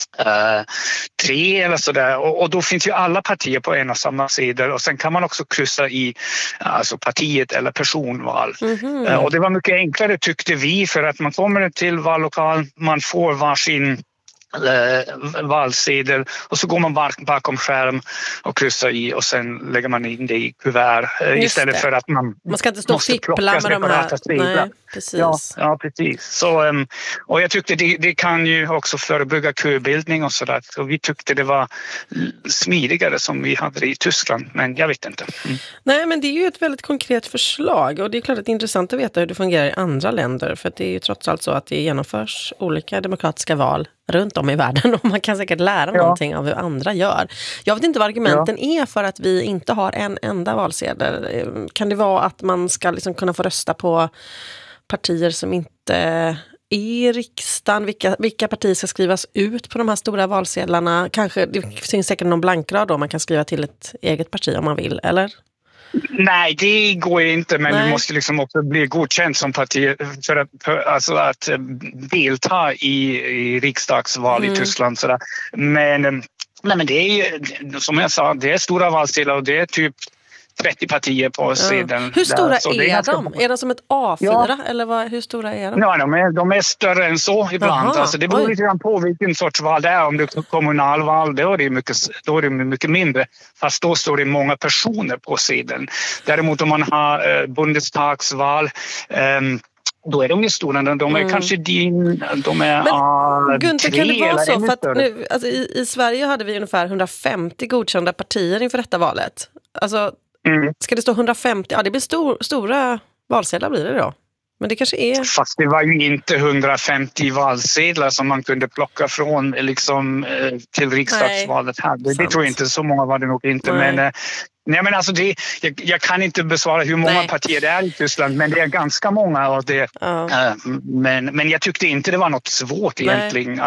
3 eller sådär och då finns ju alla partier på en och samma sida och sen kan man också kryssa i alltså partiet eller personval. Och det var mycket enklare tyckte vi för att man kommer till vallokal, man får varsin valsedel och så går man bakom skärm och kryssar i och sen lägger man in det i kuvert istället för att man ska inte stå och fippla med de här. Nej, precis. Ja, precis. Så, och jag tyckte det kan ju också förebygga köbildning och sådär. Så vi tyckte det var smidigare som vi hade i Tyskland, men jag vet inte. Nej, men det är ju ett väldigt konkret förslag och det är klart att det är intressant att veta hur det fungerar i andra länder för att det är ju trots allt så att det genomförs olika demokratiska val runt om i världen och man kan säkert lära någonting av hur andra gör. Jag vet inte vad argumenten är för att vi inte har en enda valsedel. Kan det vara att man ska liksom kunna få rösta på partier som inte är i riksdagen? Vilka partier ska skrivas ut på de här stora valsedlarna? Kanske, det finns säkert någon blankrad då man kan skriva till ett eget parti om man vill, eller? Nej, det går inte, men du måste liksom också bli godkänd som parti för att delta i riksdagsval i Tyskland. Sådär. Men det är ju, som jag sa, det är stora valsedlar och det är typ 30 partier på sidan. Hur stora är de? Är de som ett A4 eller hur stora är de? Ja, de är större än så ibland. Alltså, det beror lite grann på vilken sorts val det är. Om det är kommunalval, då är det mycket mindre. Fast då står det många personer på sidan. Däremot om man har Bundestagsval, då är de ju stora. De är kanske de är Gunther, kan det vara så? För att nu, alltså, i Sverige hade vi ungefär 150 godkända partier inför detta valet. Alltså, ska det stå 150? Ja, det blir stora valsedlar blir det då. Men det kanske är... Fast det var ju inte 150 valsedlar som man kunde plocka från liksom, till riksdagsvalet här. Det tror jag inte, så många var det nog inte. Men alltså jag kan inte besvara hur många partier det är i Tyskland, men det är ganska många av det. Men jag tyckte inte det var något svårt egentligen.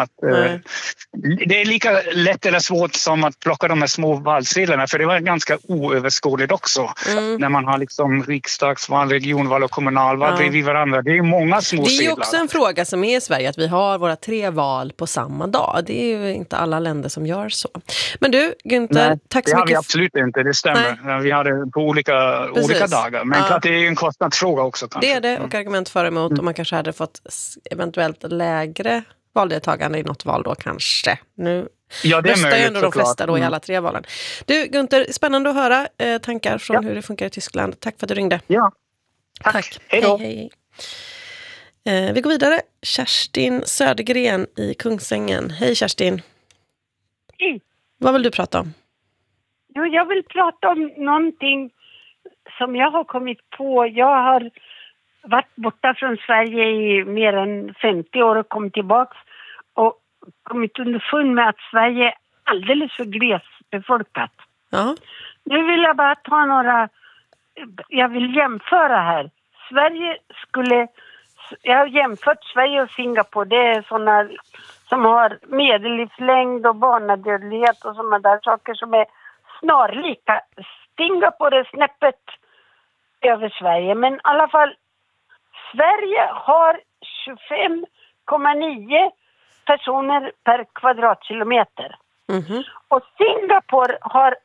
Det är lika lätt eller svårt som att plocka de här små valsedlarna, för det var ganska oöverskådligt också. När man har liksom riksdagsval, regionval och kommunalval bredvid varandra. Det är många små sedlar. Det är ju också en fråga som är i Sverige, att vi har våra 3 val på samma dag. Det är ju inte alla länder som gör så. Men du, Gunther, tack så mycket. Det har vi absolut inte, det stämmer. Vi har det på olika dagar. Men klart, det är ju en kostnadsfråga också. Kanske. Det är det, och argument för emot. Och man kanske hade fått eventuellt lägre valdeltagande i något val då kanske. Nu röstar ju ändå de flesta då i alla 3 valen. Du, Gunther, spännande att höra tankar från hur det funkar i Tyskland. Tack för att du ringde. Ja, tack. Hej då. Hej. Vi går vidare. Kerstin Södergren i Kungsängen. Hej Kerstin. Hej. Vad vill du prata om? Jo, jag vill prata om någonting som jag har kommit på. Jag har varit borta från Sverige i mer än 50 år och kommit tillbaka och kommit underfund med att Sverige är alldeles för glesbefolkat. Ja. Nu vill jag bara ta jag vill jämföra här. Jag har jämfört Sverige och Singapore. Det är sådana som har medellivslängd och barnadödlighet och sådana där saker som är snarlika. Singapore är snäppet över Sverige, men i alla fall Sverige har 25,9 personer per kvadratkilometer. Och Singapore har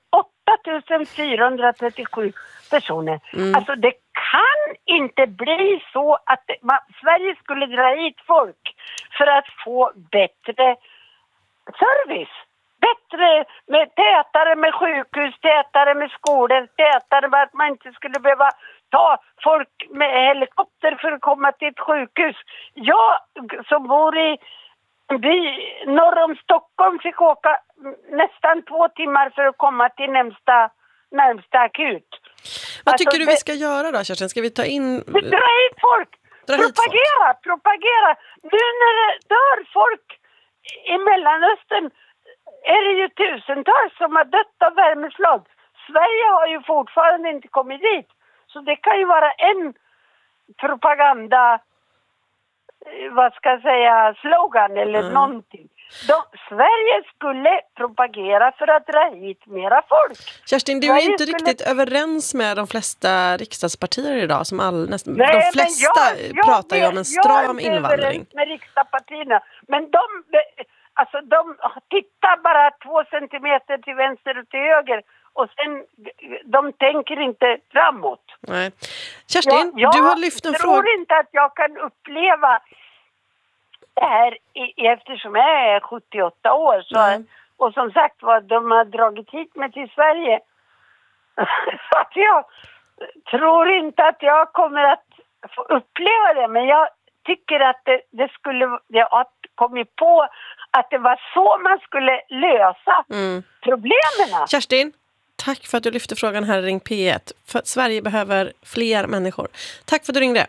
8,437 personer. Alltså det kan inte bli så att Sverige skulle dra hit folk för att få bättre service. Bättre, tätare med sjukhus, tätare med skolor, tätare med att man inte skulle behöva ta folk med helikopter för att komma till ett sjukhus. Jag som bor i en by norr om Stockholm fick åka nästan 2 timmar för att komma till närmsta akut. Vad tycker du vi ska göra då, Kerstin? Ska vi ta in... Dra hit folk! Propagera! Nu när det dör folk i Mellanöstern är det ju tusentals som har dött av värmeslag. Sverige har ju fortfarande inte kommit dit. Så det kan ju vara en propaganda, vad ska jag säga, slogan eller någonting. Sverige skulle propagera för att dra hit mera folk. Kerstin, du är inte riktigt överens med de flesta riksdagspartier idag. De flesta pratar ju om en stram invandring. Jag är överens med riksdagspartierna. Men de tittar bara 2 centimeter till vänster och till höger. Och sen, de tänker inte framåt. Nej. Kerstin, du har lyft en fråga. Jag tror inte att jag kan uppleva det här eftersom jag är 78 år. Och som sagt de har dragit hit mig till Sverige. Så att jag tror inte att jag kommer att få uppleva det. Men jag tycker att det skulle... Jag har kommit på att det var så man skulle lösa problemen. Kerstin, tack för att du lyfte frågan här i Ring P1. För att Sverige behöver fler människor. Tack för att du ringde.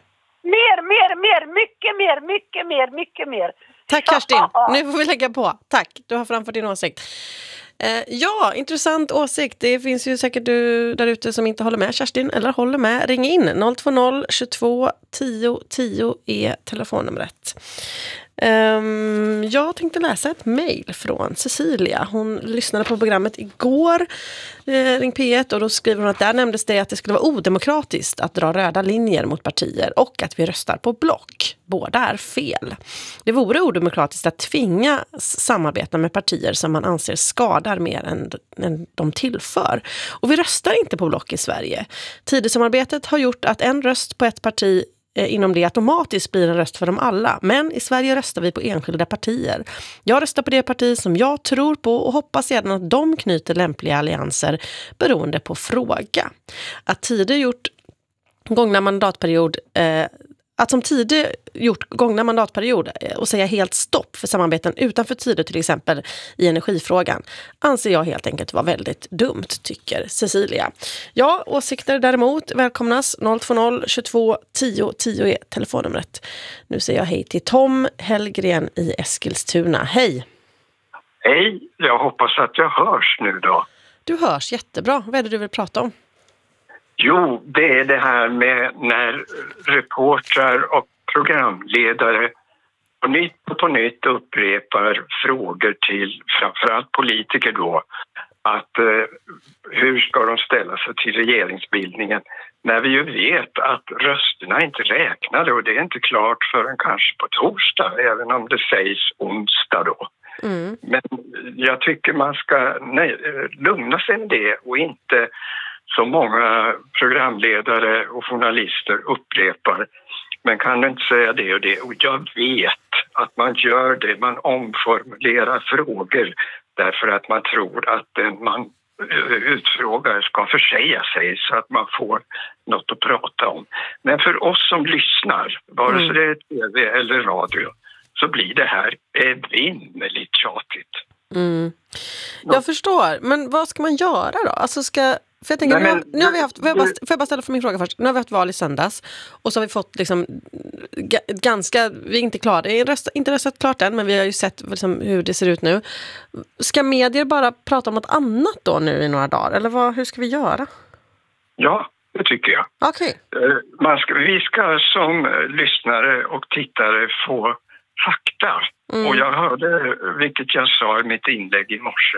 Mycket mer. Tack Kerstin, nu får vi lägga på. Tack, du har framfört din åsikt. Ja, intressant åsikt. Det finns ju säkert du där ute som inte håller med Kerstin eller håller med. Ring in 020 22 10 10 är telefonnumret. Jag tänkte läsa ett mejl från Cecilia. Hon lyssnade på programmet igår, Ring P1, och då skriver hon att där nämndes det att det skulle vara odemokratiskt att dra röda linjer mot partier och att vi röstar på block. Båda är fel. Det vore odemokratiskt att tvinga samarbeta med partier som man anser skadar mer än de tillför. Och vi röstar inte på block i Sverige. Tidösamarbetet har gjort att en röst på ett parti inom det automatiskt blir en röst för dem alla. Men i Sverige röstar vi på enskilda partier. Jag röstar på det parti som jag tror på och hoppas sedan att de knyter lämpliga allianser beroende på fråga. Att Tidö gjort gångna mandatperiod och säga helt stopp för samarbeten utanför Tidö, till exempel i energifrågan, anser jag helt enkelt var väldigt dumt, tycker Cecilia. Ja, åsikter däremot välkomnas. 020 22 10 10 är telefonnumret. Nu säger jag hej till Tom Hellgren i Eskilstuna. Hej! Hej, jag hoppas att jag hörs nu då. Du hörs jättebra. Vad är det du vill prata om? Jo, det är det här med när reportrar och programledare på nytt upprepar frågor till framförallt politiker då. Att hur ska de ställa sig till regeringsbildningen när vi ju vet att rösterna inte räknade och det är inte klart förrän kanske på torsdag, även om det sägs onsdag då. Men jag tycker man ska lugna sig med det och inte så många programledare och journalister upprepar. Men kan du inte säga det och det? Och jag vet att man gör det. Man omformulerar frågor därför att man tror att den man utfrågar ska försäga sig så att man får något att prata om. Men för oss som lyssnar, vare sig det är tv eller radio, så blir det här evinnerligt tjatigt. Jag förstår, men vad ska man göra då? Alltså för jag tänker, nu har vi haft, får jag bara ställa för min fråga först. Nu har vi haft val i söndags och så har vi fått liksom vi är inte klara, det är inte röstat klart än, men vi har ju sett liksom hur det ser ut nu. Ska medier bara prata om något annat då nu i några dagar? Eller hur ska vi göra? Ja, det tycker jag. Okej. Vi ska som lyssnare och tittare få fakta. Och jag hörde, vilket jag sa i mitt inlägg i morse,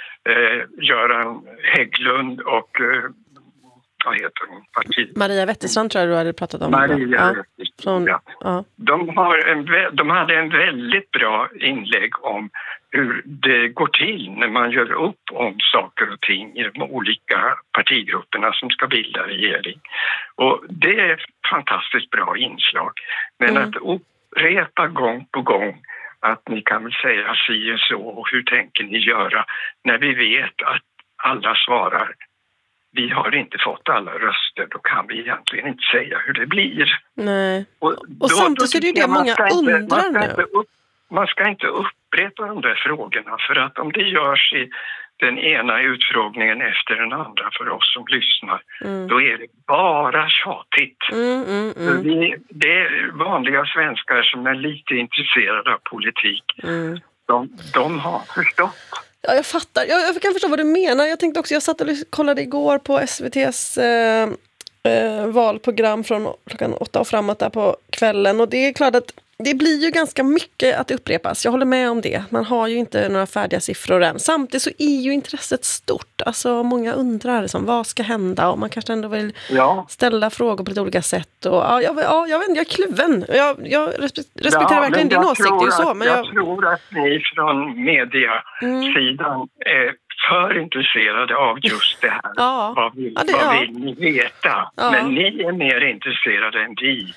Göran Hägglund och vad heter hon? Maria Wetterstrand tror jag du hade pratat om. Maria Wetterstrand, ja. De hade en väldigt bra inlägg om hur det går till när man gör upp om saker och ting i de olika partigrupperna som ska bilda regering. Och det är ett fantastiskt bra inslag. Men att upprepa gång på gång att ni kan väl säga si och så och hur tänker ni göra, när vi vet att alla svarar vi har inte fått alla röster, då kan vi egentligen inte säga hur det blir. Nej. Och samtidigt så är det ju det många undrar nu. Man ska inte upprepa de där frågorna, för att om det görs i den ena utfrågningen efter den andra för oss som lyssnar, då är det bara tjatigt. Det är vanliga svenskar som är lite intresserade av politik. De har förstått. Ja, jag fattar. Jag kan förstå vad du menar. Jag tänkte också, jag satt och kollade igår på SVT:s valprogram från klockan 8 och framåt där på kvällen. Och det är klart att det blir ju ganska mycket att det upprepas. Jag håller med om det. Man har ju inte några färdiga siffror än. Samtidigt så är ju intresset stort. Alltså många undrar liksom, vad ska hända? Och man kanske ändå vill ställa frågor på ett olika sätt. Och, jag är kluven. Jag respekterar verkligen din åsikt. Det är ju så, men jag tror att ni från mediasidan är för intresserade av just det här. Vad vill ni veta? Men ni är mer intresserade än vi.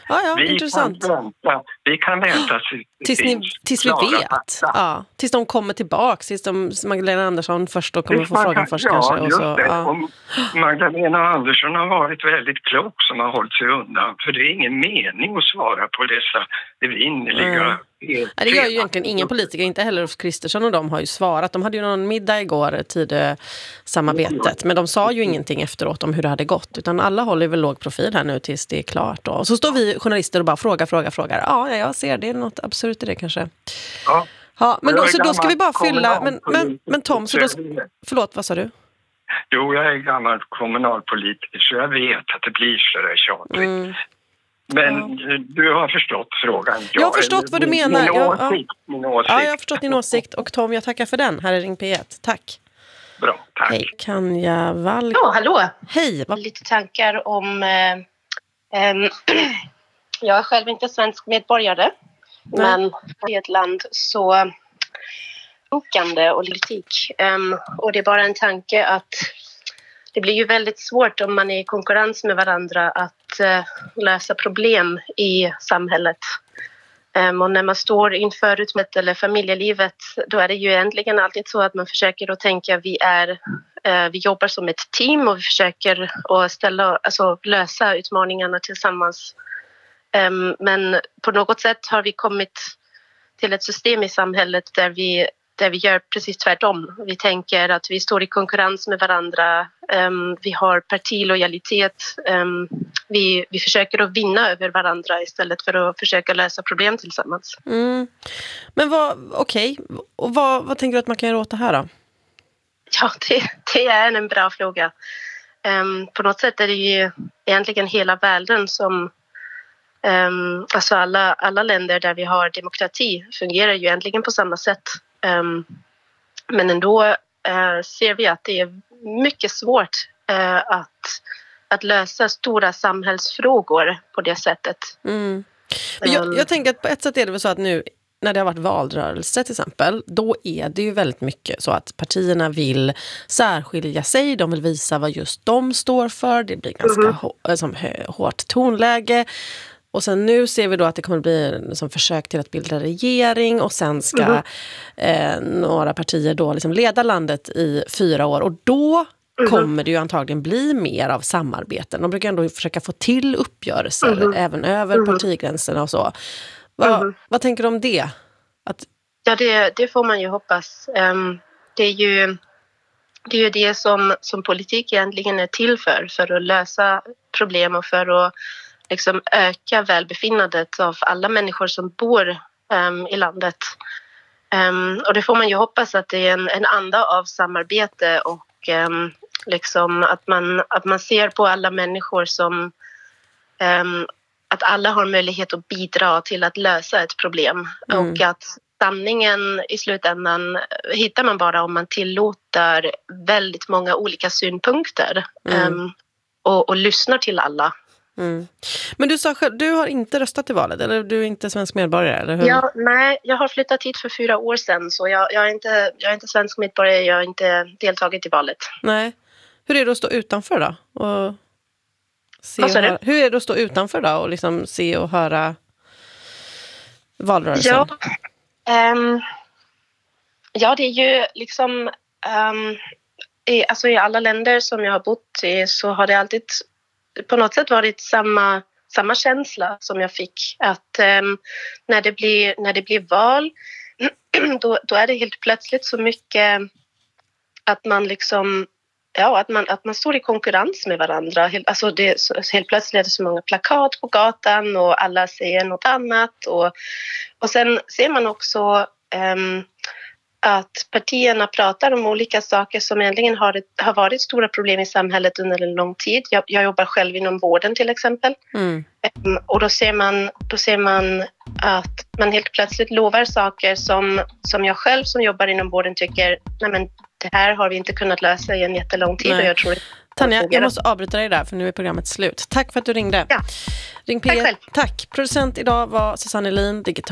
Vi kan vänta tills vi vet. Tills de kommer tillbaka. Tills Magdalena Andersson först då kommer få frågan först kanske. Och så, Magdalena Andersson har varit väldigt klok som har hållit sig undan. För det är ingen mening att svara på dessa evinnerliga... Det gör ju egentligen ingen politiker, inte heller Ulf Kristersson, och de har ju svarat. De hade ju någon middag igår, Tidösamarbetet, men de sa ju ingenting efteråt om hur det hade gått, utan alla håller väl låg profil här nu tills det är klart då. Och så står vi journalister och bara frågar. Ja, jag ser, det är något absurt i det kanske. Ja, men då ska vi bara fylla, men Tom, så då, förlåt, vad sa du? Jo, jag är gammal kommunalpolitiker så jag vet att det blir så där tjatigt. Men du har förstått frågan. Jag har förstått vad du menar. Min åsikt. Ja, jag har förstått din åsikt. Och Tom, jag tackar för den. Här är Ring P1. Tack. Bra, tack. Hej, Kanja Wall. Ja, hallå. Hej. Lite tankar om... jag är själv inte svensk medborgare. Men i ett land så funkande och politik. Och det är bara en tanke att det blir ju väldigt svårt om man är i konkurrens med varandra att lösa problem i samhället. Och när man står inför utmätt eller familjelivet, då är det ju egentligen alltid så att man försöker att tänka vi jobbar som ett team och vi försöker att lösa utmaningarna tillsammans. Men på något sätt har vi kommit till ett system i samhället där vi gör precis tvärtom. Vi tänker att vi står i konkurrens med varandra. Vi har partilojalitet. Vi försöker att vinna över varandra istället för att försöka lösa problem tillsammans. Men och vad tänker du att man kan göra åt det här då? Ja, det är en bra fråga. På något sätt är det ju egentligen hela världen som... alltså alla länder där vi har demokrati fungerar ju egentligen på samma sätt. Men ändå ser vi att det är mycket svårt att lösa stora samhällsfrågor på det sättet. Jag tänker att på ett sätt är det väl så att nu när det har varit valrörelse till exempel, då är det ju väldigt mycket så att partierna vill särskilja sig, de vill visa vad just de står för, det blir ganska hårt tonläge. Och sen nu ser vi då att det kommer att bli som försök till att bilda regering och sen ska några partier då liksom leda landet i 4 år. Och då kommer det ju antagligen bli mer av samarbeten. De brukar ändå försöka få till uppgörelser även över partigränserna och så. Vad tänker du om det? Ja, det får man ju hoppas. Det är ju det som politik egentligen är till för att lösa problem och för att liksom öka välbefinnandet av alla människor som bor i landet. Och det får man ju hoppas att det är en anda av samarbete och liksom att man ser på alla människor som att alla har möjlighet att bidra till att lösa ett problem. Och att sanningen i slutändan hittar man bara om man tillåter väldigt många olika synpunkter och lyssnar till alla. Men du sa själv, du har inte röstat i valet, eller du är inte svensk medborgare, eller hur? Ja, nej, jag har flyttat hit för 4 år sedan, så jag är inte svensk medborgare, jag har inte deltagit i valet. Nej. Hur är det att stå utanför då? Hur är det att stå utanför då och liksom se och höra valrörelsen? Ja, Ja, det är ju liksom i alla länder som jag har bott i så har det alltid på något sätt varit samma känsla som jag fick. Att när det blir val då är det helt plötsligt så mycket att man liksom att man står i konkurrens med varandra. Helt plötsligt är det så många plakat på gatan och alla säger något annat. Och sen ser man också att partierna pratar om olika saker som egentligen har varit stora problem i samhället under en lång tid. Jag jobbar själv inom vården till exempel. Och då ser man att man helt plötsligt lovar saker som jag själv som jobbar inom vården tycker, nej men det här har vi inte kunnat lösa i en jättelång tid. Och jag tror Tanja, jag måste avbryta dig där för nu är programmet slut. Tack för att du ringde. Ja. Ring P1. Tack. Producent idag var Susanne Elin, digital